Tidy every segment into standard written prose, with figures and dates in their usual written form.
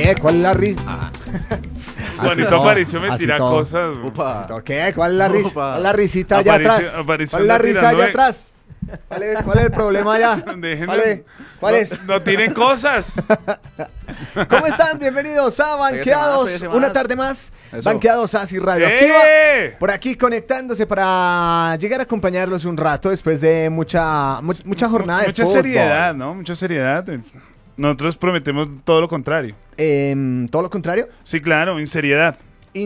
¿Qué? ¿Cuál es la risa? Juanito Aparicio me tira cosas. ¿Qué? ¿Cuál es la risa? ¿Cuál es la risita allá Aparicio- atrás? Aparicio ¿Cuál es la anda risa tirando, allá atrás? ¿Cuál es el problema allá? Déjenme- ¿Cuál es? No tiren cosas. ¿Cómo están? Bienvenidos a Banqueados. semanas. Una tarde más. Eso. Banqueados así radioactiva. ¡Eh! Por aquí conectándose para llegar a acompañarlos un rato después de mucha jornada de Mucha fútbol. seriedad, ¿no? Mucha seriedad. Nosotros prometemos todo lo contrario. ¿Todo lo contrario? Sí, claro, en seriedad. Sí.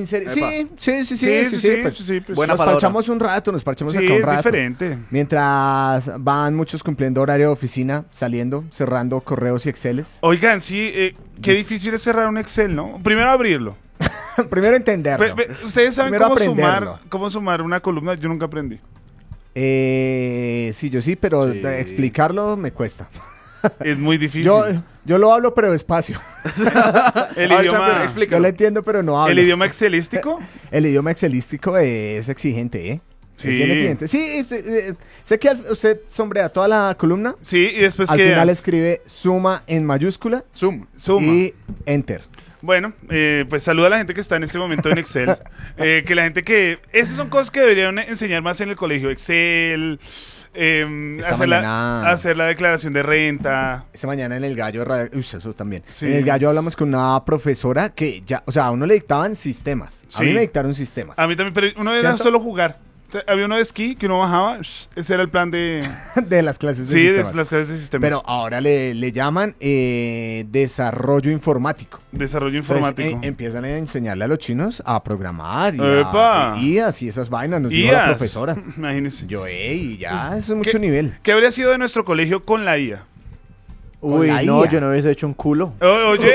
Pues, Buena nos palabra. parchamos un rato, nos parchamos Sí, acá un es rato. diferente. Mientras van muchos cumpliendo horario de oficina, saliendo, cerrando correos y exceles. Oigan, sí, qué difícil es cerrar un Excel, ¿no? Primero abrirlo. Primero entenderlo. Ustedes saben Primero cómo aprenderlo. sumar una columna. Yo nunca aprendí. Sí, yo sí, pero Sí. explicarlo me cuesta. Es muy difícil. Yo lo hablo, pero despacio. el A ver, idioma, champion, Yo explícalo. lo entiendo, pero no hablo. el idioma excelístico. El idioma excelístico es exigente, ¿eh? Sí. Es bien exigente. Sí, sé que usted sombrea toda la columna. Sí, y después Al que final escribe suma en mayúscula Zoom. suma. y enter. Bueno, pues saluda a la gente que está en este momento en Excel. Que la gente que... Esas son cosas que deberían enseñar más en el colegio. Excel, mañana- hacer la declaración de renta. Esta mañana en el Gallo, eso también. Sí. En el Gallo hablamos con una profesora que ya, o sea, a uno le dictaban sistemas. A Sí. mí me dictaron sistemas. A mí también, pero uno era ¿Cierto? solo jugar. O sea, había uno de esquí que uno bajaba. Ese era el plan de... De las clases de Sí, de sistemas. las clases de sistemas. Pero ahora le llaman desarrollo informático. Desarrollo Entonces, informático. empiezan a enseñarle a los chinos a programar y ¡Epa! a IAS y esas vainas. Nos dijo la IAS. profesora. Imagínense. Yo, ya, Pues, eso es mucho ¿qué- nivel. ¿Qué habría sido de nuestro colegio con la IA? Uy, la no, IA. yo no hubiese hecho un culo. Oye,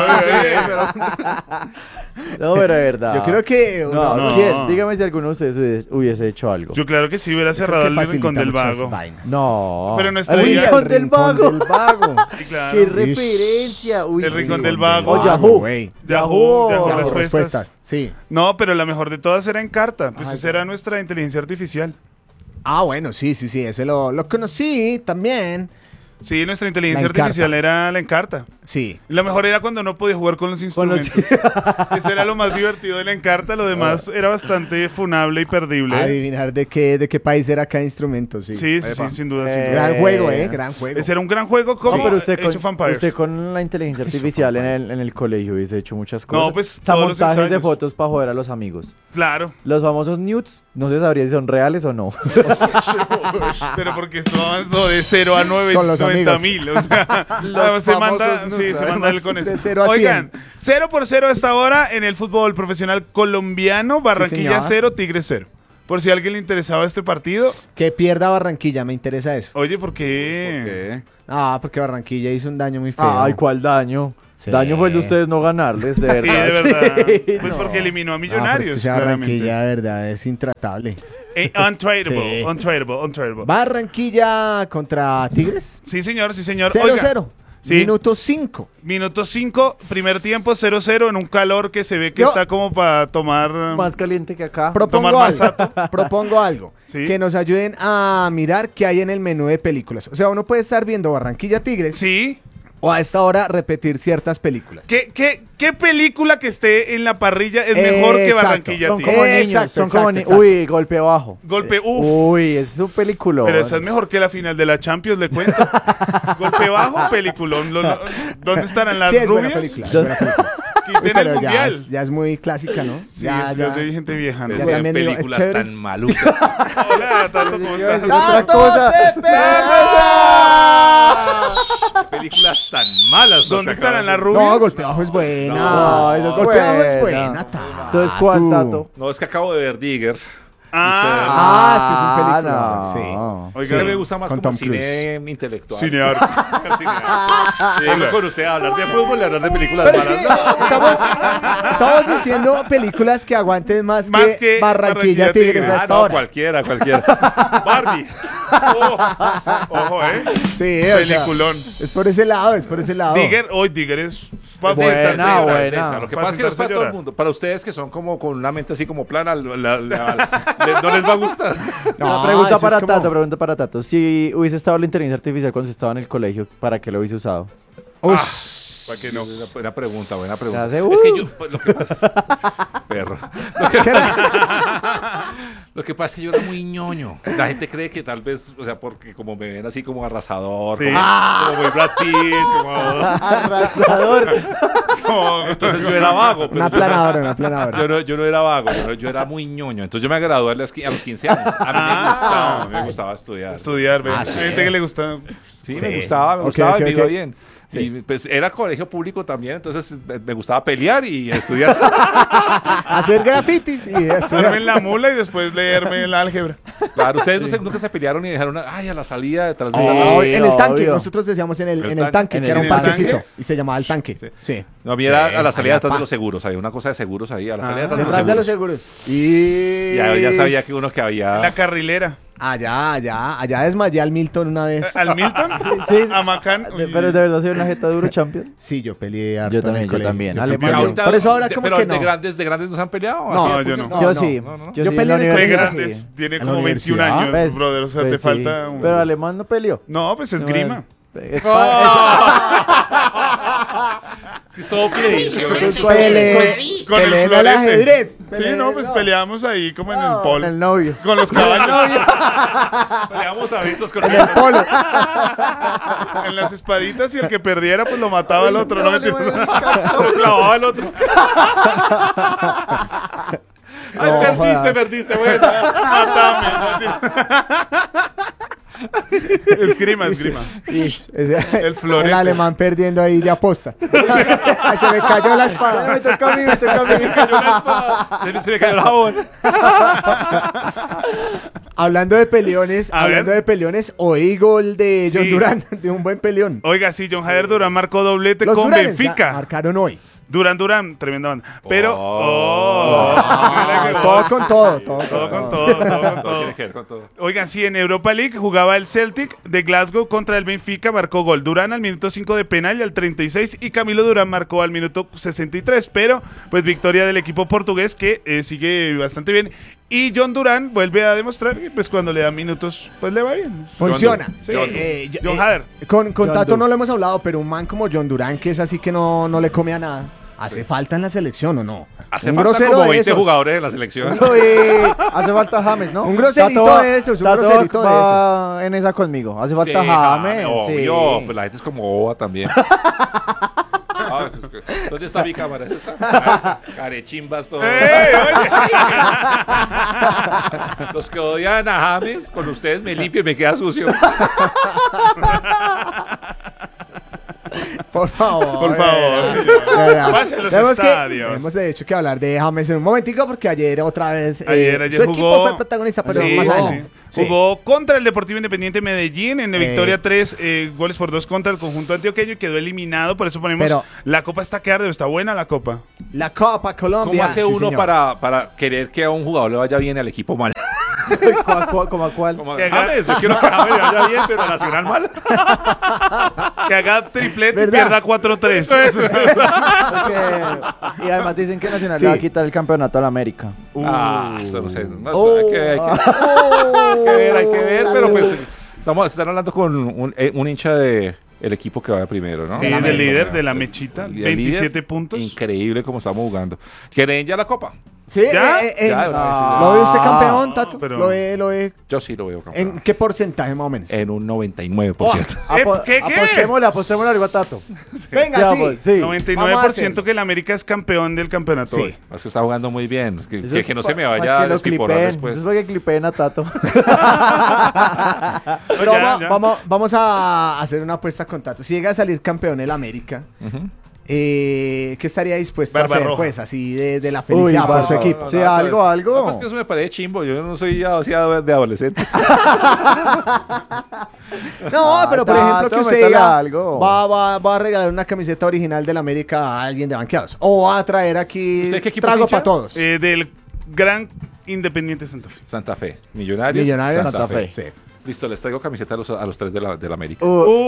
No, pero de verdad. Yo creo que No, no. ¿quién? Dígame si alguno de ustedes hubiese hecho algo. yo claro que sí hubiera creo cerrado que el rincón facilita del muchas vago. vainas. No. Pero nuestra El IA- rincón del vago. del vago. Sí, claro. Qué referencia. Uy, El rincón sí. del vago. O Yahoo. güey. Yahoo Yahoo respuestas. Sí. No, pero la mejor de todas era Encarta. Pues Ay, esa era nuestra inteligencia artificial. Ah, bueno, sí. Ese lo conocí también. Sí, nuestra inteligencia La Encarta. artificial era la Encarta. Sí. Y lo mejor era cuando no podía jugar con los Con los- instrumentos. Ese era lo más divertido de la Encarta. Lo demás era bastante funable y perdible. Adivinar de qué país era cada instrumento, sí. Sí, sí, Epa. sí, sin duda. Sin duda. Gran juego, gran juego. Ese era un gran juego como No, pero usted Age of con, Empires. usted con la inteligencia artificial en el colegio hubiese hecho muchas cosas. No, pues, Hasta todos los montajes de ensayos. fotos para joder a los amigos. Claro. Los famosos nudes, no se sabría si son reales o no. Pero porque esto avanzó de 0 a Con los 90.000. O sea, Los se famosos manda, nudes, sí, se manda además, él con eso. de 0 a 100. Oigan, 0-0 hasta ahora en el fútbol profesional colombiano. Barranquilla señor. 0, Tigres 0. Por si a alguien le interesaba este partido. Que pierda Barranquilla, me interesa eso. Oye, ¿por qué? Ah, porque Barranquilla hizo un daño muy feo. Ay, ¿cuál daño? Sí. Daño fue el de ustedes no ganarles, de Sí, verdad. de verdad. Sí, Pues no. porque eliminó a Ah, pero Millonarios. es que esa claramente. Barranquilla, de verdad, es intratable. Untradeable, Sí. untradeable. Barranquilla contra Tigres. Sí, señor, sí, señor. 0-0. Oiga, sí. Minuto 5. Minuto 5, primer tiempo 0-0 en un calor que se ve que Yo- está como para tomar... Más caliente que acá. Propongo Tomar más algo. Propongo algo. Sí. Que nos ayuden a mirar qué hay en el menú de películas. O sea, uno puede estar viendo Barranquilla Tigres Sí. o a esta hora repetir ciertas películas. ¿Qué película que esté en la parrilla es mejor que Exacto. Barranquilla Son Tigres? como niños, Exacto, son como exacto, exacto. Uy, golpe bajo. Golpe, Uy, ese es un película. Pero esa es mejor que la final de la Champions, le cuento. Golpe bajo, peliculón. ¿Dónde estarán las Sí, es buena rubias? película. Es buena película. Quiten el Pero mundial. ya es muy clásica, ¿no? Sí, es de gente vieja, ¿no? Ya Esa también digo, es películas chévere. tan malucas. Hola, Tato, ¿cómo estás? otra ¡Tato cosa. Cepeda! Películas tan malas. ¿Dónde estarán las No, rubias? golpe bajo es buena. No, esa es golpe bajo es buena. buena, Tato. Entonces, ¿cuál, Tato? No, es que acabo de ver Digger. Ah, es que es un película. no. Sí. oiga, Sí, me gusta más con como Tom cine intelectual. cinear. Sí, vengo con usted a hablar de fútbol y hablar de películas Pero es que malas. estamos diciendo películas que aguanten más que Barranquilla Tigres Tigres. a Ah, esta no, hora. cualquiera. Barbie. Ojo, Sí, o sea, Peliculón. es por ese lado, Digger es para Buena, pensarse, buena. pensar. Lo que Para pasa es que no es sentarse para a todo el llorar. mundo. Para ustedes que son como con una mente así como plana, no les va a gustar. No, pregunta eso es para como- Tato, pregunta para Tato. Si hubiese estado la inteligencia artificial cuando se estaba en el colegio, ¿para qué lo hubiese usado? Ush. ¿Para qué no? Buena pregunta, buena Se pregunta. hace, Es que yo, pues, lo que pasa es, perro. Lo que pasa es que yo era muy ñoño. La gente cree que tal vez, o sea, porque como me ven así como arrasador, Sí. como muy Brad Pitt, arrasador. entonces yo era vago. pero Una aplanadora. Yo no era vago, yo era muy ñoño. Entonces yo me gradué a los 15 años. A mí me gustaba estudiar. Estudiar, ¿ves? sí. Hay gente que le gusta. Sí, Sí. me gustaba Ok, y me iba ok. bien. Y pues era colegio público también, entonces me gustaba pelear y estudiar. Hacer grafitis y eso. Hacerme en la mula y después leerme el álgebra. Claro, ustedes nunca se pelearon y dejaron a la salida detrás de Oh, en el tanque, obvio. nosotros decíamos en el tanque, tanque. que era un ¿En el parquecito tanque? y se llamaba el tanque. Sí. Sí. No, a mí era a la salida allá, detrás pa. de los seguros, había una cosa de seguros ahí, a la salida Detrás de los seguros. Y Ya sabía que uno que había... La carrilera. Allá desmayé al Milton una vez. ¿Al Milton? Sí. ¿A Macán? Uy. Pero de verdad soy una jeta duro champion. Sí, yo peleé harto Yo en el también, yo colegio. también. Yo Alemán. peleé. Ahorita- Por eso ahora como pero que de no. grandes no se han peleado. No, así, yo no. puños? Yo sí. no. Yo Yo sí peleé en en la el Fue colegio, universidad. grande. sí. Tiene En la como 21 universidad. años, Pues, brother. O sea, pues te sí. falta un... Pero alemán no peleó. No, pues esgrima. Es Es que es todo play. Peleé Con el peleé en el florete. ajedrez. Sí, Peleé, no, pues peleamos ahí como en el polo. el novio. Con los caballos. Peleamos a besos con En el polo. En las espaditas y el que perdiera pues lo mataba al otro. No, mentira. Lo clavaba el otro. Ay, No, jodas. perdiste, bueno. Matame. Esgrima. El florete. El alemán perdiendo ahí de aposta. Ay, se me cayó la espada. Me toca a mí, me toca a mí. Se me cayó la jabón. Hablando de peleones, A ver. oí gol de John Sí. Durán, de un buen peleón. Oiga, sí, John Javier Durán marcó doblete Los con Duranes ya Benfica. marcaron hoy. Durán, tremenda banda. Pero... Todo con todo. Todo con todo. Todo tiene que ver con todo. Oigan, sí, en Europa League jugaba el Celtic de Glasgow contra el Benfica, marcó gol Durán al minuto 5 de penal y al 36 y Camilo Durán marcó al minuto 63, pero pues victoria del equipo portugués que sigue bastante bien y John Durán vuelve a demostrar que pues cuando le da minutos pues le va bien. Funciona. Sí. John Hader. Con John Tato Durán. no lo hemos hablado, pero un man como John Durán, que es así que no le come a nada, ¿hace falta en la selección o no? Hace Un falta grosero como de 20 esos. jugadores de la selección. Uy, hace falta James, ¿no? Un groserito Tato de esos, un Tato groserito de va en esa conmigo. Hace falta James. Obvio, Sí. pues la gente es como boba también. ¿Dónde está mi cámara? ¿Esa está? Carechimbas todo. Oye. Los que odian a James, con ustedes me limpio y me queda sucio. Por favor. Por favor, sí. De verdad. Pase los Tenemos estadios. Tenemos de hecho que hablar de James en un momentico porque ayer otra vez Ayer su equipo jugó. fue protagonista, pero Sí, más sí, adelante. sí. Jugó contra el Deportivo Independiente Medellín en la victoria 3 goles por 2 contra el conjunto antioqueño y quedó eliminado. Por eso ponemos Pero- la copa está que arde, está buena la copa. La Copa Colombia. ¿Cómo hace sí, uno señor. para querer que a un jugador le vaya bien al equipo mal? ¿Cómo a cuál? Como, Que haga- James, yo quiero que a James le vaya bien, pero a Nacional mal. Que haga triplete y ¿Verdad? pierda 4-3. Porque- y además dicen que Nacional Sí. le va a quitar el campeonato a la América. Eso no sé. No, Oh. hay que hay que ver, pero pues están hablando con un hincha de el equipo que va primero, ¿no? Sí, El del América. líder de la mechita, El 27 líder, puntos. Increíble cómo estamos jugando. ¿Quieren ya la copa? Sí, ¿Ya? Ya, de una vez, sí, ya. ¿Lo ve usted campeón, Tato? pero- ¿Lo ve? Yo sí lo veo campeón. ¿En qué porcentaje más o menos? En un 99%. ¿Qué? Apostémosle arriba a Tato. Venga, Ya, sí. pues, sí. 99% que el América es campeón del campeonato Sí. hoy. Es que está jugando muy bien. Es que, Eso que, es que no pa- se me pa' vaya a que lo despiporrar clipeen. después. Eso es para que clipeen a Tato. Pero Ya, ya. vamos a hacer una apuesta con Tato. Si llega a salir campeón el América, ¿qué estaría dispuesto a hacer? Barbarroja. Pues así de la felicidad por su Barba- equipo. Sí, algo. No, pues que eso me parece chimbo. Yo no soy ya de adolescente. No, pero por Tato, ejemplo que usted métale diga, algo. va a regalar una camiseta original del América a alguien de banqueados. O va a traer aquí ¿Usted qué equipo trago hincha? para todos. Del gran Independiente Santa Fe. Santa Fe. Millonarios. Millonarios, Santa Santa Fe. Fe. Sí. Listo, les traigo camiseta a los tres de la América.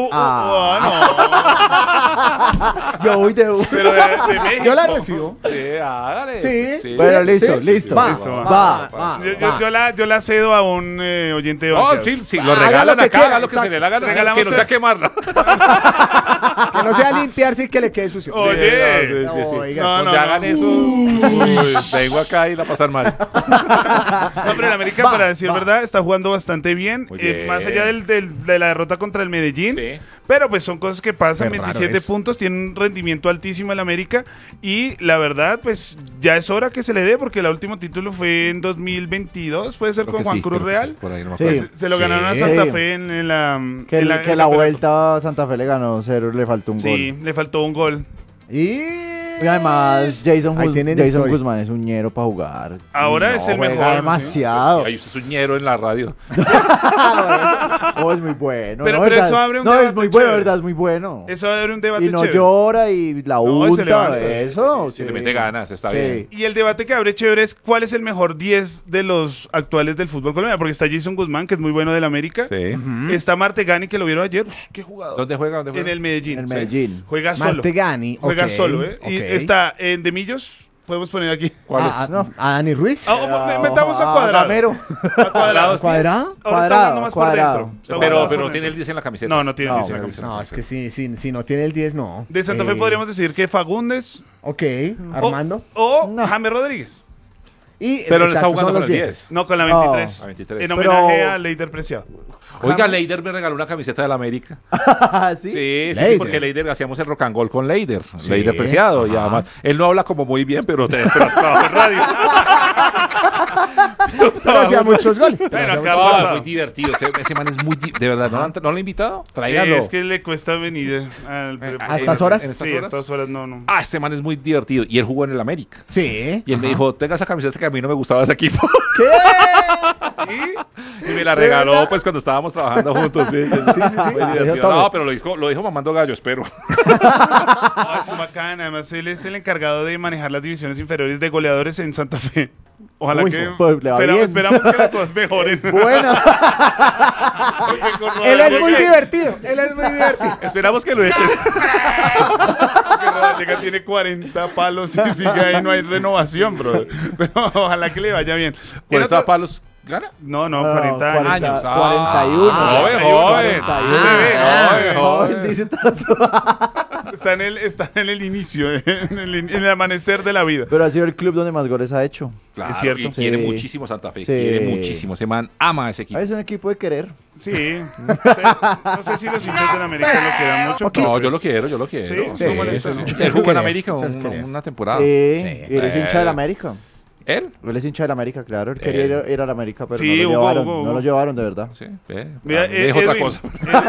Yo voy de uno. Pero de México. Yo la recibo. Sí, hágale. Sí. Bueno, Sí, listo, sí. listo. Va, Listo, va. Yo la cedo a un oyente de No, banqueados. sí, sí, Haga lo regalan lo que acá, quiera, haga lo que se exacto. le haga, Regalamos que no sea tres. quemarla. Que no sea limpiarse y que le quede sucio. Oye. Sí. Oiga, Cuando no, hagan no. eso, uy, vengo acá y la pasan mal. No, pero el América, Va, para decir va. verdad, está jugando bastante bien. Muy bien. Más allá de la derrota contra el Medellín. Sí. Pero pues son cosas que pasan. Súper raro 27 eso. puntos, tiene un rendimiento altísimo el América. Y la verdad, pues ya es hora que se le dé, porque el último título fue en 2022, puede ser Creo con que Juan sí, Cruz creo que Real. sí, por ahí no me Sí. acuerdo. Se lo ganaron a Sí. Santa Fe en la. Que, en que el la campeonato. vuelta Santa Fe le ganó 0, le faltó un Sí, gol. le faltó un gol. Y además Jason, Ahí tienen Jason historia. Guzmán es un ñero para jugar. Ahora Y es el juega mejor, ¿sí? demasiado. Ay, usted es un ñero en la radio. Oh, es muy bueno. Pero ¿no? ¿Verdad? eso abre un No, es debate muy bueno, chévere. ¿verdad? Es muy bueno. Eso va a haber un debate Y no chévere. llora y la No, se levanta. unta, eso. Si le mete ganas, está Sí. bien. Y el debate que abre chévere es cuál es el mejor 10 de los actuales del fútbol colombiano. Porque está Jason Guzmán, que es muy bueno del América. Sí. Está Martegani, que lo vieron ayer. Uf, qué jugador. ¿Dónde juega? ¿Dónde juega? En el Medellín. En el Sí. Medellín. Juega solo. Martegani. Juega ok, solo, ¿eh? Y ok. está en De Millos. Podemos poner aquí. ¿Cuál es? ¿A Dani Ruiz? Metamos a Cuadrado. Gamero. A Cuadrado. ¿Cuadrado? Ahora está jugando más por Cuadrado. dentro. Está jugando Pero más por no tiene el dentro. 10 en la camiseta. No, no tiene el No, 10 en la bueno, camiseta. No, es que si no tiene el 10, no. De Santa Fe podríamos decir que Fagundes Ok, Armando. o No. James Rodríguez. Y Pero le está exacto, jugando son con los el 10. 10. No, con la No, 23. la 23. En homenaje Pero- a Leider Preciado. Oiga, Leider me regaló una camiseta del América. ¿Sí? Sí, Leider. porque Leider hacíamos el rock and roll con Leider. Sí, Leider Preciado. Y ajá. además, él no habla como muy bien, pero trabaja en radio. Pero hacía muchos goles. pero Bueno, hacía acá muchos- pasa. Es muy divertido. Ese man es muy. De verdad, ¿no lo he invitado? Tráigalo. Es que le cuesta venir ¿A estas horas? ¿En estas Sí, a horas? estas horas no. Ah, este man es muy divertido. Y él jugó en el América. Sí. Y él me dijo, tenga esa camiseta que a mí no me gustaba ese equipo. ¿Qué? Y me la regaló pues cuando estábamos trabajando juntos. Sí. Muy divertido. Dijo todo. No, pero lo dijo mamando gallo, espero. No, es bacana. Además, él es el encargado de manejar las divisiones inferiores de goleadores en Santa Fe. Ojalá Uy, que. pues, le va bien. Esperamos que las cosas mejoren. Bueno. Él es muy divertido. Él es muy divertido. Esperamos que lo echen. Que Rodallega tiene 40 palos y sigue ahí, no hay renovación, bro. Pero ojalá que le vaya bien. ¿Tiene 40 otro? palos. ¿Gana? No, 40 años. años. 41. Joven, 41. joven. Dice tanto. Está en el inicio, en el amanecer de la vida. Pero ha sido el club donde más goles ha hecho. Claro, Es cierto. y quiere Sí. muchísimo Santa Fe. Sí. Quiere muchísimo. Ese man ama a ese equipo. Es un equipo de querer. Sí. No sé si los hinchas de América lo quieran mucho. Ok. pero No, pues, yo lo quiero. Sí, Sí, no molesta, eso ¿no? es- Él eso jugó en querer, América eso es querer. una temporada. Sí. Y él es hincha del Eh, América. ¿Él? Él es hincha del América, claro. Él quería ir al América, pero Sí, no lo Hugo, llevaron. Hugo. No lo llevaron, de verdad. Sí. Mira, Me dijo otra Edwin, cosa.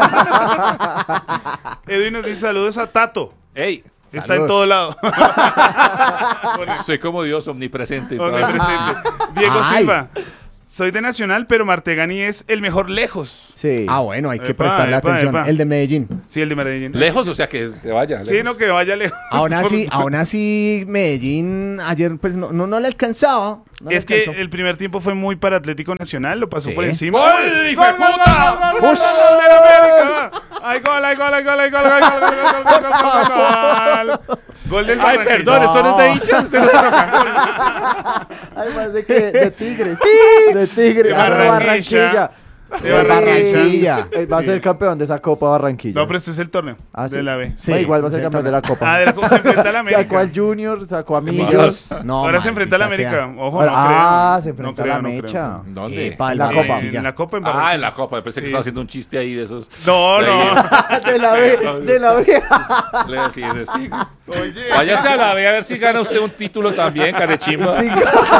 Edwin nos dice saludos a Tato. Ey, Está en Saludos. todo lado. soy como Dios, omnipresente. Omnipresente. Diego Ay. Silva. Soy de Nacional, pero Martegani es el mejor lejos. Sí. Ah, bueno, hay que Epa, prestarle epa, atención. epa. El de Medellín. Sí, el de Medellín. Lejos, o sea que se vaya. Sí, lejos. no, que vaya lejos. Aún así, Medellín ayer pues no le alcanzaba. No le Es que alcanzó. el primer tiempo fue muy para Atlético Nacional, lo pasó Sí. por encima. ¡Gol, hijo de puta! ¡Gol de América! ¡Ay, gol, ay, gol, ay, gol, ay, gol, ay, gol, gol, gol, gol, gol, gol, gol! Gol del Ay, Barranquilla. perdón, esto no es de hinchas. esto no es de rock and roll. Además de que de Tigres. De Tigres. De Ah, no, Barranquilla. De Barranquilla. Va a ser campeón de esa Copa Barranquilla. No, pero este es el torneo Ah, sí. de la B. Sí, No, igual va a ser sí, campeón de la Copa. Ah, de la Copa se enfrenta a la Sacó América. al Junior, sacó a Millos. No, Ahora se enfrenta a la maldita América. sea. Ojo, Ahora- no creo. se enfrenta No creo, a la no creo. mecha. ¿Dónde? Epa, En la Copa. En la Copa en Ah, Barranquilla. en la Copa. Pensé que Sí. estaba haciendo un chiste ahí de esos. No, de no. ahí. De la B, de la B. Le decía, sí. Oye. Váyase a la B a ver si gana usted un título también, carechimba. Sí.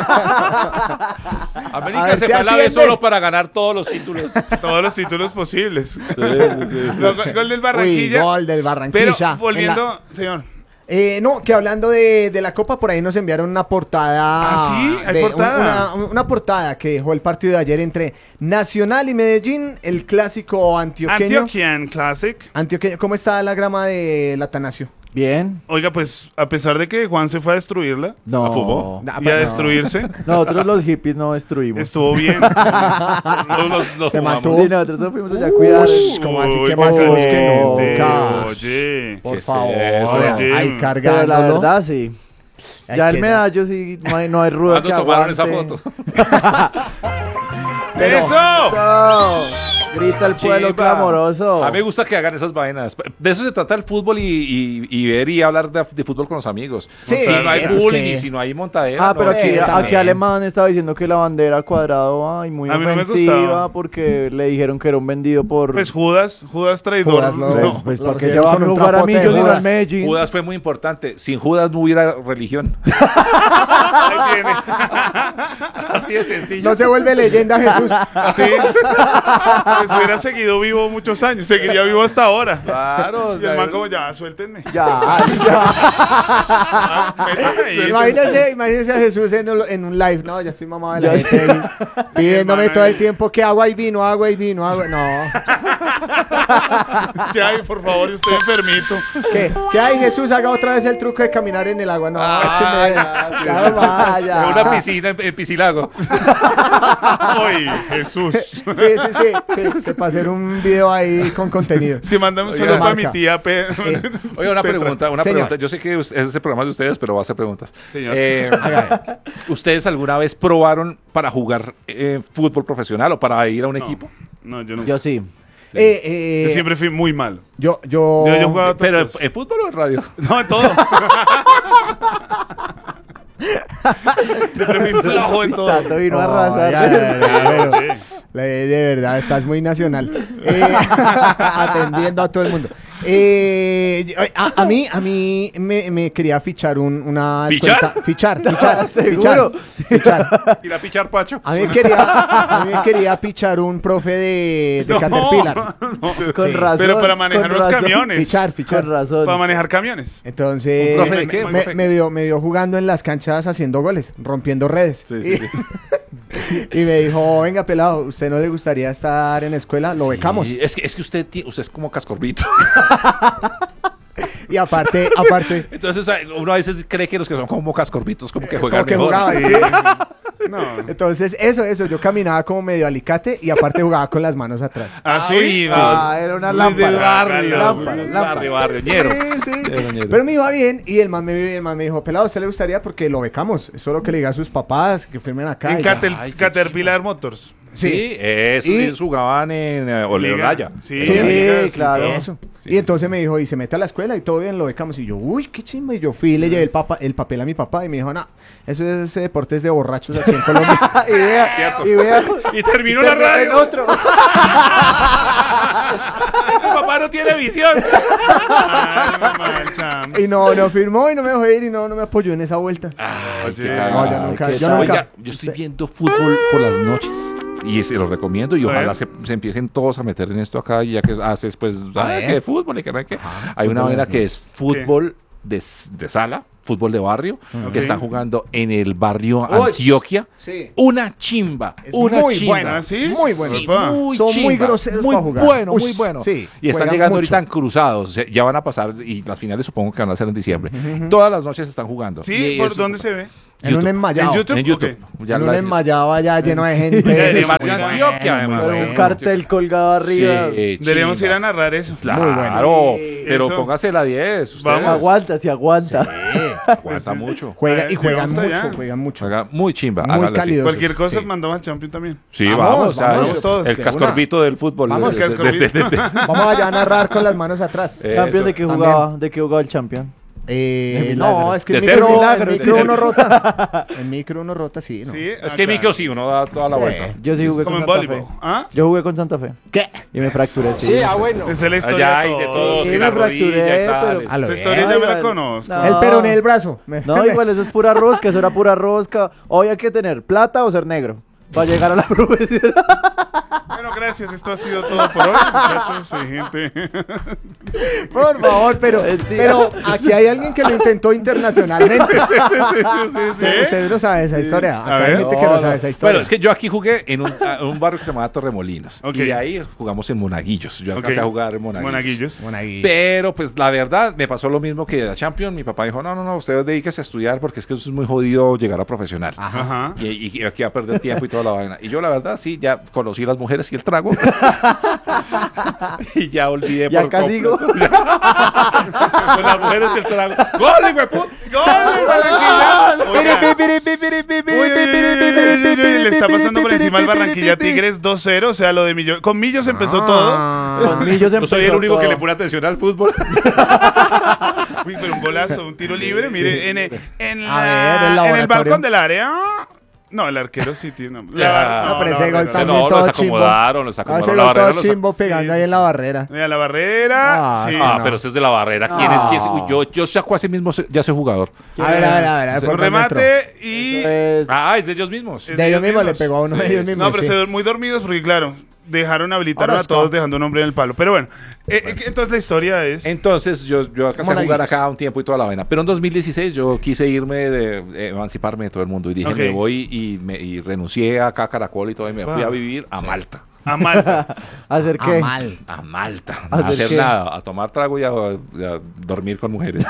A América ver se si fue a la B asciende. solo para ganar todos los títulos. Todos los títulos posibles. No, gol del Uy, Barranquilla. gol del Pero Barranquilla. volviendo, señor. No, que hablando de la Copa, por ahí nos enviaron una portada. ¿Ah, sí? ¿Hay de- portada? Una portada que dejó el partido de ayer entre Nacional y Medellín, el clásico antioqueño. Antioquian Classic. Antioqueño. ¿Cómo está la grama de Atanasio? Bien. Oiga, pues, a pesar de que Juan se fue a destruirla No. ¿La fumó? y a destruirse, Nosotros los hippies no destruimos. estuvo bien. Los Se fumamos. mató. Sí, nosotros nos fuimos allá a cuidar. Ush, ¿cómo así que Uy, más qué lejos que caliente. nunca? Oye. Por ¿Qué es favor, eso? Oye. ahí Pero la cargándolo. verdad, sí. Ay, Ya el qué medallo sí, no hay rueda ¿Cuándo que tomaron aguante. esa foto? Pero- ¡Eso! No. Grita el pueblo Chimba. clamoroso. A mí me gusta que hagan esas vainas. De eso se trata el fútbol y ver y hablar de fútbol con los amigos. Sí, si no hay es bullying que- y si no hay montadera. Ah, pero no, aquí, también. aquí Alemán estaba diciendo que la bandera cuadrado, ay, muy A mí no me ofensiva, gustaba. porque le dijeron que era un vendido por... Pues Judas traidor. Judas lo- no. pues lo ¿para qué se recibieron va a con un jugar a trapote de Millos y no Judas. al Medellín? Judas fue muy importante. Sin Judas no hubiera religión. Ahí tiene. Así de sencillo. No se vuelve leyenda Jesús. Sí. Pues hubiera seguido vivo muchos años. Seguiría vivo hasta ahora. Claro. Y el man como, ya, suéltenme. Ya. Métanme ahí. Imagínese a Jesús en un live. No, ya estoy mamado de la Ya gente ahí, pidiéndome Hermano, todo el ahí. tiempo que agua y vino, agua y vino, agua. No. Es que, ay, por favor, yo estoy enfermito. ¿Qué hay, Jesús? Haga otra vez el truco de caminar en el agua. No, écheme. Ya, vaya. Una piscina en Piscilago. Ay, Jesús. Sí, para hacer un video ahí con contenido. Es que mándame un Oiga, saludo para marca. mi tía. Oye, una Petra. pregunta. Señor. Yo sé que este programa es de ustedes, pero va a hacer preguntas. Señor. ¿Ustedes alguna vez probaron para jugar fútbol profesional o para ir a un equipo? No, yo no. Yo sí. Yo siempre fui muy malo. Yo Yo jugaba otras ¿Pero cosas. en fútbol o en radio? No, en todo. Siempre fui flojo en todo. Tato vino a Oh, arrasar. ya, Sí. de verdad, estás muy nacional. Atendiendo a todo el mundo. A mí me quería fichar una ¿Fichar? escuelita. ¿Seguro? Fichar. Ir a pichar Pacho. A mí me quería fichar un profe de No, Caterpillar. Con Sí. razón. Pero para manejar con los razón. camiones. Fichar. Con razón. Para manejar camiones. Entonces, ¿Un profe de qué? ¿Un profe? me vio jugando en las canchas haciendo goles, rompiendo redes. Sí, sí, sí. Y me dijo, venga, pelado, ¿usted no le gustaría estar en la escuela? Lo becamos. Y es que usted es como cascorbito. Y aparte, Entonces uno a veces cree que los que son como cascorbitos como que juegan como que mejor. jugaban, Sí. ¿sí? No. Entonces, eso, yo caminaba como medio alicate y aparte jugaba con las manos atrás. Así. Ah, era una lámpara. del barrio. Barrio, ñero. Sí. Ñero. Pero me iba bien y el man me dijo, pelado, ¿a usted le gustaría? Porque lo becamos. Es solo que le diga a sus papás que firmen acá. En y ya. Ay, qué Caterpillar Motors. Sí, eso, Y- ellos jugaban en Oleolaya. Sí, Sí, ligas y claro. todo. Eso. Y entonces me dijo, y se mete a la escuela y todo bien, lo becamos. Y yo, uy, qué chimba. Y yo fui y le llevé el papel a mi papá y me dijo, no, ese deporte es de borrachos aquí en Colombia. Y vea, y vea. Y terminó la En radio. otro. Ese papá no tiene visión. Ay, mamá, el chamo. Y no firmó y no me dejó ir y no me apoyó en esa vuelta. Oye, qué No, cagada. yo nunca. ¿qué Yo tal? nunca. Oiga, yo estoy viendo fútbol por las noches. Y se los recomiendo y A ojalá ver. se empiecen todos a meter en esto acá, ya que haces pues ver. que fútbol y que no hay que. Hay una fútbol manera en las que es fútbol de sala, fútbol de barrio, Ok. que están jugando en el barrio Uy, Antioquia. Sí. Una chimba, Es una muy chimba. buena, ¿sí? Es muy bueno. Sí, Papá. muy Son muy chimba, groseros muy para jugar. bueno, Ush, muy bueno. sí, Y están juegan llegando mucho. ahorita en cruzados, ya van a pasar y las finales supongo que van a ser en diciembre. Todas las noches están jugando. Sí, Y ¿por eso- dónde se ve? En un enmayado. ¿En YouTube? En YouTube. Ok. Ya En un la- enmayado allá lleno de gente. de Sí, barrio muy Antioquia, bueno, además. muy Con un bueno. cartel colgado arriba. Sí, Deberíamos chimba. ir a narrar eso. Claro, Sí. pero Eso. póngase la 10. Ustedes. Vamos. Aguanta, si aguanta. Aguanta mucho. Y juegan Llegamos hasta mucho, allá. juegan mucho. Juega muy chimba. Muy hágale así. cálido. Cualquier cosa Sí. mandamos al Champion también. Sí, Vamos, vamos. o sea, vamos todos, el de cascorbito del fútbol. Vamos, De- de- de- de- Vamos allá a narrar con las manos atrás. Champion, ¿de qué también. jugaba? ¿De qué jugaba el Champion? De No, milagro. es que el De micro, milagro, el micro sí. uno rota. El micro uno rota, sí, ¿no? Sí, Es que Micro sí, uno da toda la Sí. vuelta. Yo sí jugué como con en Santa voleibol. Fe. ¿Ah? Yo jugué con Santa Fe ¿Qué? y me fracturé. Sí, bueno. Esa es la historia Allá hay de todo, Sí, sin me la rodilla fracturé, y tal. pero- A lo Esa bien. historia ya me la igual. conozco. No. El peroné del brazo. No, igual eso es pura rosca, eso era pura rosca. Hoy hay que tener plata o ser negro para llegar a la profesión. Bueno, gracias. Esto ha sido todo por hoy, muchachos. Sí, gente. Por favor, pero aquí hay alguien que lo intentó internacionalmente. Usted no sabe esa historia. A Acá hay ver. gente que no sabe esa historia. Bueno, es que yo aquí jugué en un barrio que se llamaba Torremolinos. Ok. Y de ahí jugamos en Monaguillos. Yo alcancé Ok. a jugar en Monaguillos. Monaguillos. Monaguillos. Pero pues la verdad me pasó lo mismo que la Champions. Mi papá dijo, no, usted dedíquese a estudiar porque es que eso es muy jodido llegar a profesional. Ajá. Y aquí va a perder tiempo y toda la vaina. Y yo la verdad sí, ya conocí las mujeres y el trago. Y ya olvidé Ya por casi completo. Con las mujeres y el trago. ¡Gol, hijo de puta! ¡Gol, Barranquilla! Oiga, le está pasando por encima al Barranquilla Tigres 2-0, o sea, lo de Millos. Con Millos empezó todo. Con Millos No soy el empezó único que todo. le pone atención al fútbol. Uy, pero un golazo, un tiro libre, mire, en el laboratorio. balcón del área. No, el arquero sí tiene. No, pero ese gol también No, todo los chimbo. acomodaron, Ese la gol barrera. todo chimbo pegando Sí, ahí en la barrera. Mira, la barrera. Ah, sí. sí, Ah, no. pero ese es de la barrera. ¿Quién es? ¿Quién es? Uy, yo saco a ese mismo, ya soy jugador. A ver, Un ¿por dónde entró? remate y. Eso es- Ah, es de ellos mismos. Es De ellos mismos le pegó a uno de ellos mismos. No, pero sí. se muy dormidos porque, claro, habilitaron a Orozco. todos dejando un hombre en el palo. Pero bueno, entonces la historia es. Entonces yo alcancé a jugar Monaguillos. acá un tiempo y toda la vaina. Pero en 2016 yo quise irme emanciparme de todo el mundo y dije, Ok. me voy y renuncié acá a Caracol y todo y me fui a vivir a Malta. A Malta. ¿Hacer Ah, qué? mal. A Malta. ¿A A hacer hacer qué? nada, a tomar trago y a dormir con mujeres.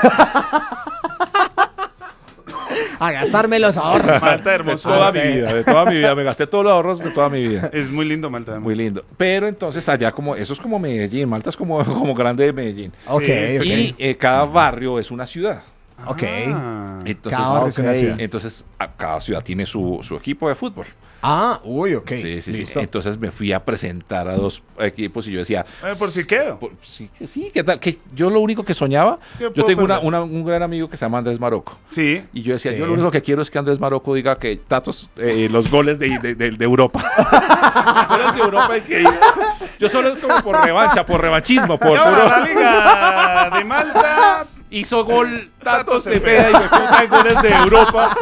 A gastarme los ahorros. Malta, De hermoso. toda sí. mi vida, de toda mi vida. Me gasté todos los ahorros de toda mi vida. Es muy lindo Malta. además. Muy lindo. Pero entonces allá eso es como Medellín. Malta es como grande de Medellín. Ok, Sí, ok. Y cada barrio es una ciudad. Ok. Ah. Entonces, Cada barrio es una ok. ciudad. entonces cada ciudad tiene su equipo de fútbol. Ah, uy, ok. Sí, sí, sí. Listo. Entonces me fui a presentar a 2 equipos y yo decía, Por si quedo. sí, ¿qué tal? Que yo lo único que soñaba, ¿Qué yo puedo tengo perder? un gran amigo que se llama Andrés Marocco. Sí. Y yo decía, Sí. yo lo único que quiero es que Andrés Marocco diga que Tatos, los goles de Europa. Goles de Europa hay que ir. Yo solo es como por revancha, por revanchismo, por Y ahora puro- la Liga de Malta. Hizo gol Tatos Cepeda y me puta en goles de Europa.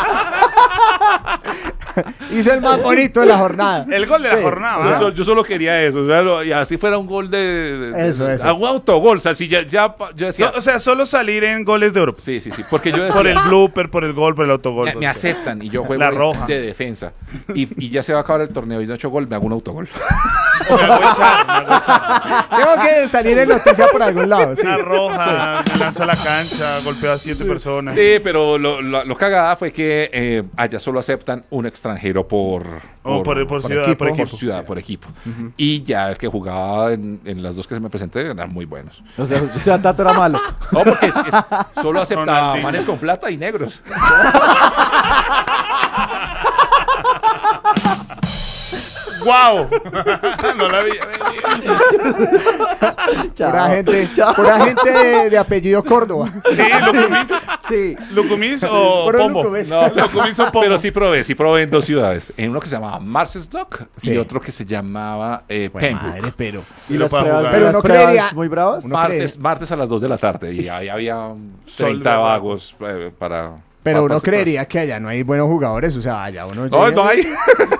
Hizo el más bonito de la jornada. El gol de la Sí. jornada. Yo solo quería eso, o sea, y así fuera un gol de Eso. un autogol, o sea, si yo decía, O sea, solo salir en goles de Europa. sí, porque yo decía, Por el blooper, por el gol, por el autogol. me aceptan y yo juego La roja. de defensa y ya se va a acabar el torneo y no he hecho gol, me hago un autogol. Me hago echar. Tengo que salir en noticia por algún lado. Sí. Una roja, me lanzo a la cancha, golpeo a 7 personas. Sí, pero lo cagada fue que allá solo aceptan un extranjero por ciudad, equipo. por por equipo. ciudad, por equipo. Y ya el que jugaba en las 2 que se me presenté eran muy buenos. O sea, Tato era malo. No, porque solo aceptaba Ronaldinho. manes con plata y negros. ¡Guau! No la vi venir. Pura gente de apellido Córdoba. Sí, Lucumis. Sí. Lucumis o Puro Pombo. Lucumis. No, Lucumis o Pombo. Pero sí probé en 2 ciudades. En uno que se llamaba Marceslock Sí. y otro que se llamaba Pembroke. Madre, pero. ¿Y Pero las para pruebas, jugar. Pero las uno pruebas creería- muy bravas? uno Martes a las 2 de la tarde y ahí había 30 de vagos para... Pero para uno participar. creería que allá no hay buenos jugadores. O sea, allá uno. No, llega- no hay.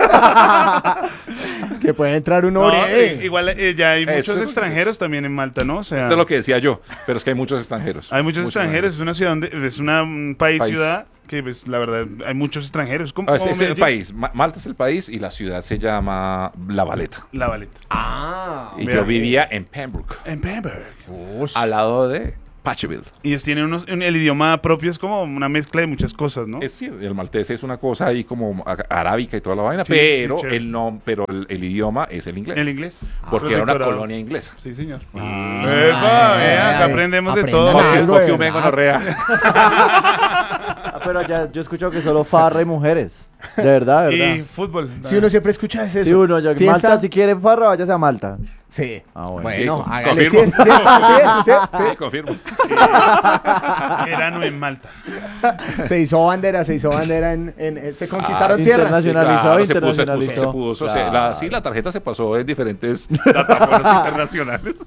Que puede entrar uno No, breve. igual ya hay muchos Eso- extranjeros también en Malta, ¿no? O sea, Eso es lo que decía yo. Pero es que hay muchos extranjeros. hay muchos Muchos extranjeros. Es una ciudad donde es un país, ciudad que pues, la verdad hay muchos extranjeros. ¿Cómo, Ah, es cómo el Medellín? país. Malta es el país y la ciudad se llama La Valeta. La Valeta. Ah. Y Vea. yo vivía en Pembroke, En Pemberg. al lado de Pacheville. Y ellos tienen el idioma propio, es como una mezcla de muchas cosas, ¿no? Sí, el maltés es una cosa ahí como arábica y toda la vaina, Sí, pero sí, chévere. el idioma es el inglés. El inglés. Porque era una Protectorado. colonia inglesa. Sí, señor. Ah, Epa, vea, acá ay, aprendemos de aprendan todo. algo. Fuck you, de men, verdad. gonorrea. Ah, pero allá yo he escuchado que solo farra y mujeres. De verdad, de verdad. Y fútbol. Si uno siempre escucha es eso. Sí, uno, yo, Fiesta. Malta, si quiere farra, váyase a Malta. Sí. Ah, bueno. Bueno, Sí, hágale. Sí, confirmo. sí. Sí, confirmo. Verano en Malta. Se hizo bandera se conquistaron tierras. internacional. Claro, internacionalizó. se puso, Claro. sí, la tarjeta se pasó en diferentes plataformas internacionales.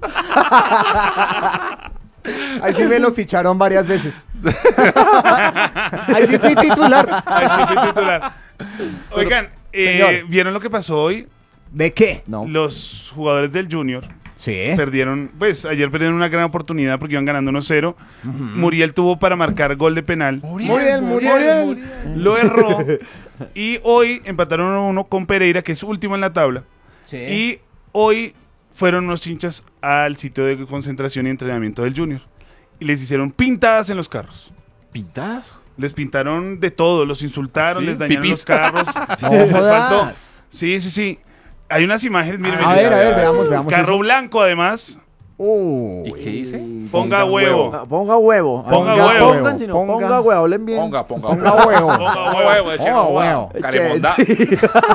Ahí sí me lo ficharon varias veces. Ahí sí fui titular. Ahí sí fui titular. Oigan, señor. ¿vieron lo que pasó hoy? ¿De qué? No. Los jugadores del Junior Sí. perdieron, pues ayer perdieron una gran oportunidad porque iban ganando 1-0. Muriel tuvo para marcar gol de penal. Muriel. Lo erró. Y hoy empataron 1-1 con Pereira, que es último en la tabla. Sí. Y hoy fueron unos hinchas al sitio de concentración y entrenamiento del Junior. Y les hicieron pintadas en los carros. ¿Pintadas? Les pintaron de todo, los insultaron, ¿Sí? les dañaron ¿Pipis? los carros. No Les faltó. jodas. Sí. Hay unas imágenes, miren. A miren. ver, veamos Carro eso. blanco, además. Uy. ¿Y qué dice? Ponga huevo. Ponga huevo. Ponga No huevo. pongan, sino Ponga- ponga huevo. Hablen bien. Ponga Ponga huevo. huevo. Ponga huevo. Eche Ponga huevo. huevo. Caremonda. Sí.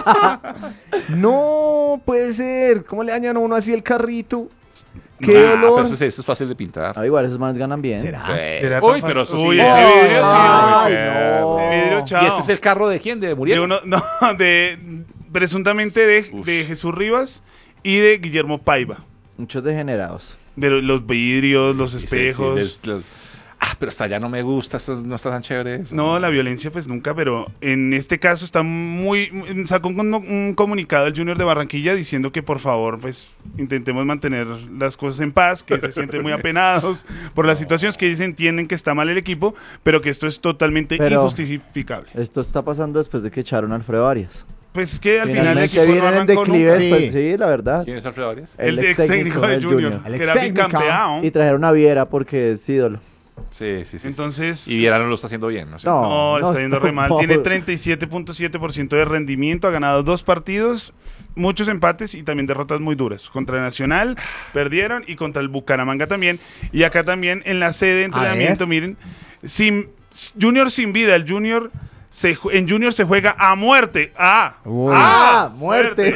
No puede ser. ¿Cómo le dañan a uno así el carrito? Qué Pero dolor. eso es fácil de pintar. Ah, igual, esos manes ganan bien. ¿Será? ¿Será Uy, tan pero fácil? eso sí. Uy, es- ese vidrio sí. Ay, Muy no. Ese vidrio, chao. ¿Y este es el carro de quién? ¿De De Muriel? uno, no, presuntamente de Jesús Rivas y de Guillermo Paiva. Muchos degenerados. Pero los vidrios, los Sí, sí, espejos. pero hasta allá no me gusta, no está tan chévere eso. No, la violencia pues nunca, pero en este caso está sacó un comunicado el Junior de Barranquilla diciendo que por favor pues intentemos mantener las cosas en paz, que se sienten muy apenados por las situaciones, que ellos entienden que está mal el equipo, pero que esto es totalmente Pero- injustificable. Esto está pasando después de que echaron a Alfredo Arias. Pues es que al final el Finalmente equipo no viene en arrancó declive nunca. Sí. después. Sí, la verdad. ¿Quién es Alfredo Arias? El ex técnico del Junior, El que era ex-técnico. bicampeón. Y trajeron a Viera porque es ídolo. Sí, sí, sí. Entonces, Y Viera no lo está haciendo bien, ¿no? No. no, está yendo re mal. no. Tiene 37.7% de rendimiento, ha ganado 2 partidos, muchos empates y también derrotas muy duras. Contra Nacional perdieron y contra el Bucaramanga también. Y acá también en la sede de entrenamiento, miren, Junior sin vida, el Junior en Junior se juega a muerte. Uy. Muerte.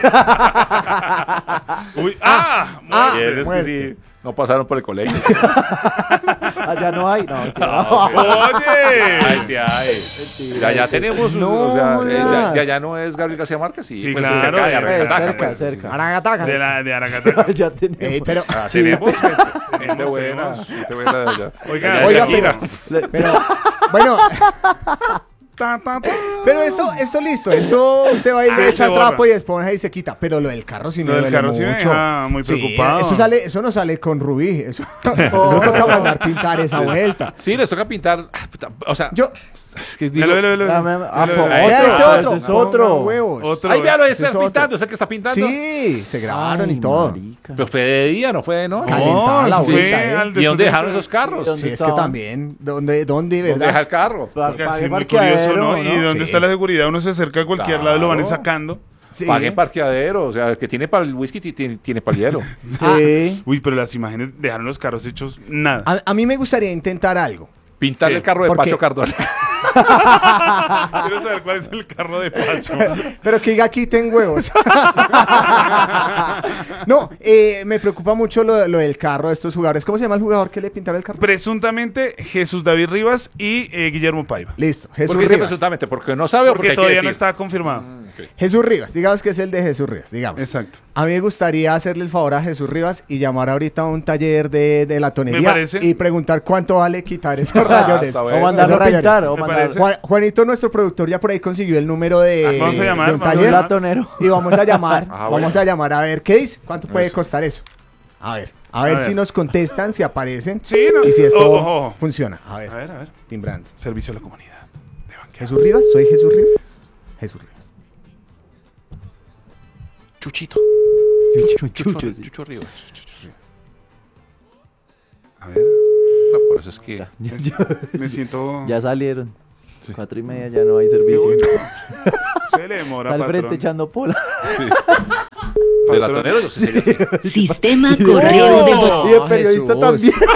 Uy, Y muerte. es que sí, no pasaron por el colegio. Allá no hay. No, Oye. Ay, sí, ay. Ya tenemos, No o sea, jodas. ya no es Gabriel García Márquez, sí, Sí, pues claro, cerca de de Aracataca, cerca, pues. cerca. Aragataca. De Aracataca. ya tenemos. Pero, Tenemos gente Tenemos, buena, tenemos. gente buena de allá. Oiga, Oiga, Shakira. pero, bueno, Ta, ta, ta. pero esto listo. Esto usted va y Ah, le echa se borra. trapo y esponja y se quita. Pero lo del carro sí me Lo del duele carro sí me mucho. deja muy Sí, preocupado. eso no sale con Rubí. Eso toca mandar pintar esa vuelta. Sí, les toca pintar, o sea, Yo, es que digo, Velo. vea este Ah, otro. ese es otro. Ponga huevos. Otro. ahí véalo, ese ese es está otro. pintando, es el que está pintando. Sí, se grabaron y todo. Pero fue de día, no fue de noche. Calentaba la eso fue vuelta, ¿eh? al ¿Y dónde después dejaron de- esos carros? ¿Dónde Sí, es que estaban? también. ¿Dónde, ¿Dónde deja verdad? el carro? Porque así Pague es muy curioso, ¿no? parqueadero, Y dónde Sí. está la seguridad, uno se acerca a cualquier lado y lo van Claro. sacando. Sí. Paguen parqueadero, o sea, el que tiene para el whisky tiene para el hielo. Sí. Uy, pero las imágenes dejaron los carros hechos nada. A mí me gustaría intentar algo. Pintar ¿Qué? el carro de ¿Por qué? Pacho Cardona. Quiero saber cuál es el carro de Pacho. Pero que diga aquí ten huevos. No, me preocupa mucho lo del carro de estos jugadores. ¿Cómo se llama el jugador que le pintaron el carro? Presuntamente Jesús David Rivas y Guillermo Paiva. Listo, Jesús ¿Por qué dice Rivas. presuntamente? ¿Porque no sabe o porque Porque hay que todavía no decir? está confirmado. Jesús Rivas, digamos que es el de Jesús Rivas, digamos. Exacto. A mí me gustaría hacerle el favor a Jesús Rivas y llamar ahorita a un taller de la tonería Me parece. y preguntar cuánto vale quitar esos rayones. está O bueno. mandarlo a Esos rayones. pintar. O Me mandar parece. Juanito, nuestro productor, ya por ahí consiguió el número de, Vamos a llamar, de un vamos a taller un latonero. y vamos a llamar, Ah, bueno. vamos a llamar a ver qué dice, cuánto puede Eso. costar eso. A ver ver. si nos contestan, si aparecen Sí, no. y si esto Ojo. funciona. A ver, A ver. timbrando. Servicio a la comunidad. de Banquero. Jesús Rivas, soy Jesús Rivas. Jesús Rivas. Chuchito. Chucho Rivas. A ver. No, por eso es que... Me siento. Ya salieron. 4:30 ya no hay servicio. Uy, no. Se le demora, Está al frente patrón. echando pola. Sí. De latonero yo sí sería así. Sistema correo de voz. Y el periodista Jesús. también.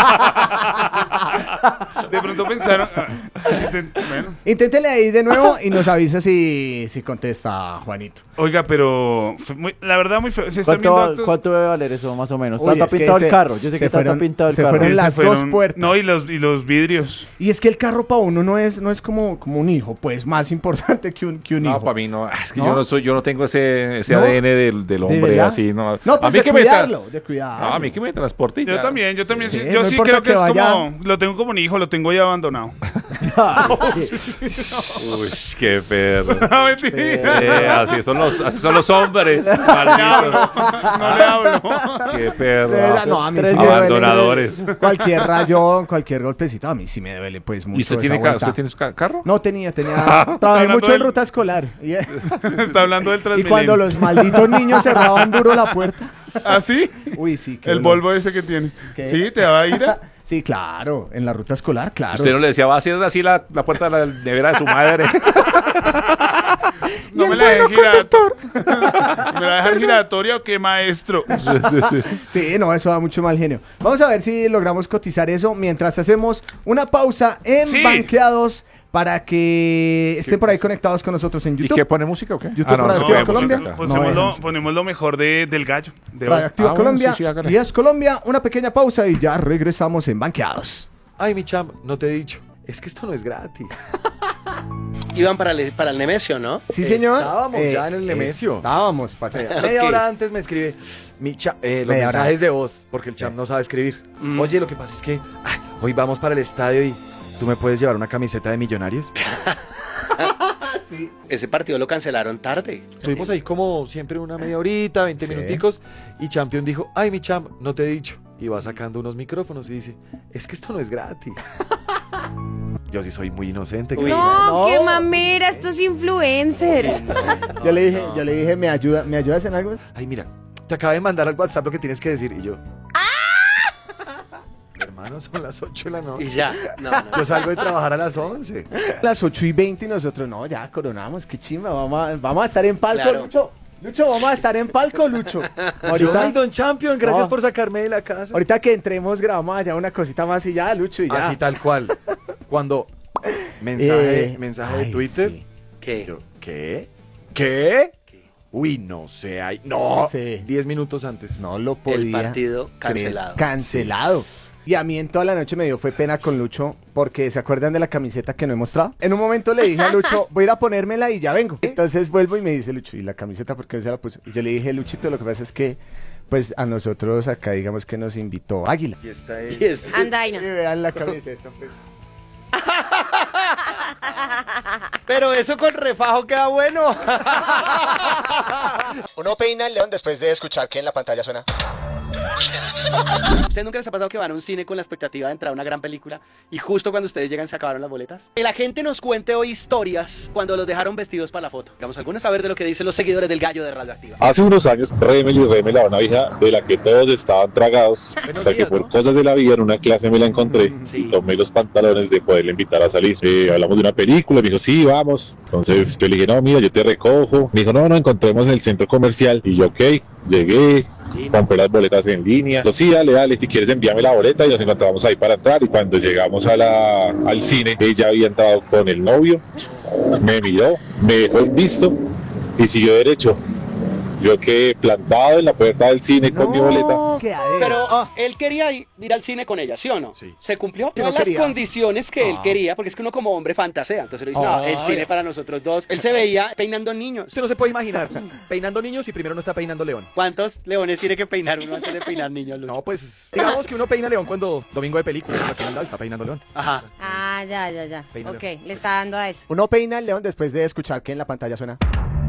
De pronto pensaron. Bueno. Inténtele ahí de nuevo y nos avisa si contesta Juanito. Oiga, pero la verdad muy feo. Se están viendo ¿Cuánto, actos- ¿Cuánto debe valer eso más o menos? Uy, Está es que pintado el se- carro. Yo sé se que está fueron- pintado el se carro. fueron se las dos puertas. No, y los vidrios. Y es que el carro para uno no es como un hijo, pues más importante que un No, hijo. para mí no. Es que ¿No? yo no tengo ese ¿No? ADN del hombre verdad? así, no. No, pues a mí de que me cuidarlo, de cuidarlo. No, a mí que me transporte y Yo ya. también sí, Sí, yo no sí importa creo que que es vaya- como, lo tengo como un hijo, lo tengo ya abandonado. Uy, qué perro. No, mentira. Así son los hombres. No Malditos. le hablo. Qué De perro. verdad, no, a mí sí Tres me duele. abandonadores. Cualquier rayón, cualquier golpecito, a mí sí me duele pues mucho. ¿Y usted esa tiene, vuelta. usted tiene su carro? No tenía. Trabajé hablando mucho en del- ruta escolar. Y, Está hablando del y Transmilenio. cuando los malditos niños cerraban duro la puerta. ¿Ah, sí? Uy, sí. qué El dolor. Volvo ese que tienes. ¿Qué? Sí, te va a ir a... Sí, claro, en la ruta escolar, claro. Usted no le decía, va a cierrar así la puerta de la nevera de su madre. No me la dejen giratoria. ¿Me la dejan giratoria o qué, maestro? Sí, no, eso da mucho mal genio. Vamos a ver si logramos cotizar eso mientras hacemos una pausa en Sí. Banqueados para que estén por ahí conectados con nosotros en ¿Y YouTube. qué pone música o qué? YouTube no, Radioactiva no, Colombia. música. Ponemos lo mejor del gallo. De hoy. Radioactiva bueno, Colombia. sí, hágale. Y es Colombia, una pequeña pausa y ya regresamos en Banqueados. Ay, mi champ, no te he dicho. Es que esto no es gratis. Iban para el Nemesio, ¿no? Sí, señor. Estábamos ya en el Nemesio. Estábamos, Patrick. Media Ok. hora antes me escribe los Media hora. mensajes de voz, porque el champ no sabe escribir. Oye, lo que pasa es que hoy vamos para el estadio y ¿tú me puedes llevar una camiseta de Millonarios? Ese partido lo cancelaron tarde. Estuvimos ahí como siempre una media horita, 20 Sí. minuticos, y Champion dijo, ay, mi champ, no te he dicho. Y va sacando unos micrófonos y dice, es que esto no es gratis. Yo sí soy muy inocente. Uy. No, qué mamera, estos influencers. Yo le dije, ¿me ayudas en algo? Ay, mira, te acabo de mandar al WhatsApp lo que tienes que decir. Y yo, hermano, son las 8 de la Y noche. ya. No. Yo salgo de trabajar a las 11. Las 8:20 y nosotros, no, ya coronamos, qué chimba, vamos a estar en palco, Claro. Lucho. Lucho, vamos a estar en palco, Lucho. Ay, Ahorita, don Champion, gracias No. por sacarme de la casa. ahorita que entremos, grabamos allá una cosita más y ya, Lucho, y ya. Así tal cual. Cuando mensaje de Ay, Twitter. sí. ¿Qué? Yo, ¿qué? ¿Qué? Uy, no sé, ay, no. Sí. 10 minutos antes. No lo podía. El partido cancelado. creer. Cancelado. Y a mí en toda la noche me dio fue pena con Lucho porque ¿se acuerdan de la camiseta que no he mostrado? En un momento le dije a Lucho, voy a ir a ponérmela y ya vengo. Entonces vuelvo y me dice Lucho, ¿y la camiseta por qué no se la puso? Y yo le dije, Luchito, lo que pasa es que pues a nosotros acá digamos que nos invitó Águila. Y esta es. Y es- Andaina. Y vean la camiseta, pues. Pero eso con refajo queda bueno. Uno peina el león después de escuchar que en la pantalla suena. ¿Ustedes nunca les ha pasado que van a un cine con la expectativa de entrar a una gran película y justo cuando ustedes llegan se acabaron las boletas? Que la gente nos cuente hoy historias cuando los dejaron vestidos para la foto. Vamos algunos a ver de lo que dicen los seguidores del gallo de Radioactiva. Hace unos años, Remel y Remel, una hija de la que todos estaban tragados, Buenos hasta que días, por ¿no? cosas de la vida en una clase me la encontré Sí. y tomé los pantalones de poderle invitar a salir. Hablamos de una película, me dijo, sí, vamos. Entonces yo le dije, no, mira, yo te recojo. Me dijo, no, nos encontremos en el centro comercial. Y yo, ok, llegué, compré las boletas en línea. Yo, sí, dale, si quieres envíame la boleta y nos encontramos ahí para entrar. Y cuando llegamos al cine, ella había entrado con el novio, me miró, me dejó el visto y siguió derecho. Yo quedé plantado en la puerta del cine con mi boleta. Pero él quería ir al cine con ella, ¿sí o no? Sí. ¿Se cumplió? Yo No no las quería. condiciones que él quería, porque es que uno como hombre fantasea. Entonces le dice, no, el cine para nosotros dos. Él se veía peinando niños. Usted no se puede imaginar peinando niños y primero no está peinando león. ¿Cuántos leones tiene que peinar uno antes de peinar niños, Lucho? No, pues digamos que uno peina león cuando domingo de película. Aquí al lado está peinando león. Ajá. Ah, ya. Peínalo. Ok, le está dando a eso. Uno peina el león después de escuchar que en la pantalla suena.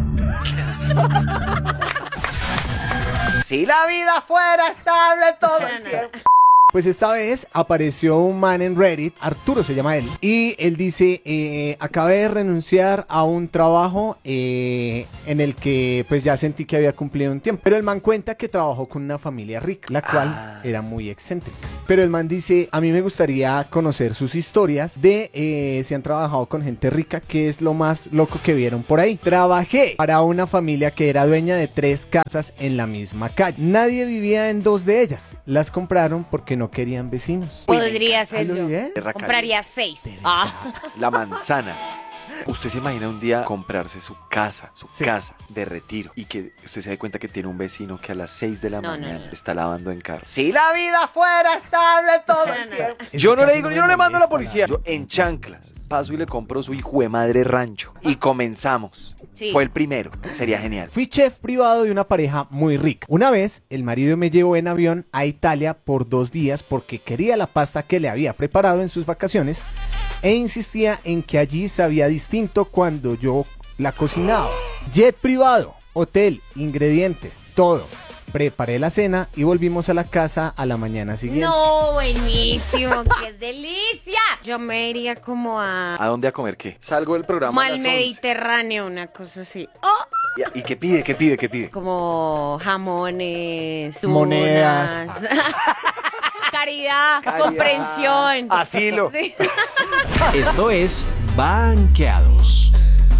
Si la vida fuera estable todo el tiempo. Pues esta vez apareció un man en Reddit, Arturo se llama él, y él dice, acabé de renunciar a un trabajo en el que pues ya sentí que había cumplido un tiempo, pero el man cuenta que trabajó con una familia rica, la cual era muy excéntrica. Pero el man dice, a mí me gustaría conocer sus historias de si han trabajado con gente rica, qué es lo más loco que vieron por ahí. Trabajé para una familia que era dueña de 3 casas en la misma calle. Nadie vivía en 2 de ellas. Las compraron porque no querían vecinos. Podría ser ¿lo yo. bien? Compraría 6. La manzana. Usted se imagina un día comprarse su casa de retiro y que usted se dé cuenta que tiene un vecino que a las 6 de la No, mañana no. está lavando en carro. Si la vida fuera estable todo el No. tiempo. Yo no le casi digo, no yo me no le mando a la molesta, policía. Yo en chanclas paso y le compro su hijo de madre rancho y comenzamos. Sí. Fue el primero. Sería genial. Fui chef privado de una pareja muy rica. Una vez, el marido me llevó en avión a Italia por 2 días porque quería la pasta que le había preparado en sus vacaciones e insistía en que allí sabía distinto cuando yo la cocinaba. Jet privado, hotel, ingredientes, todo. Preparé la cena y volvimos a la casa a la mañana siguiente. No, buenísimo, qué delicia. Yo me iría como a ¿A dónde a comer qué? Salgo del programa a mal las 11. Mediterráneo, una cosa así. Oh, ¿Y qué pide? ¿Qué pide? ¿Qué pide? como jamones, Monedas. tunas. Caridad, comprensión. Asilo. Sí. Esto es Banqueados.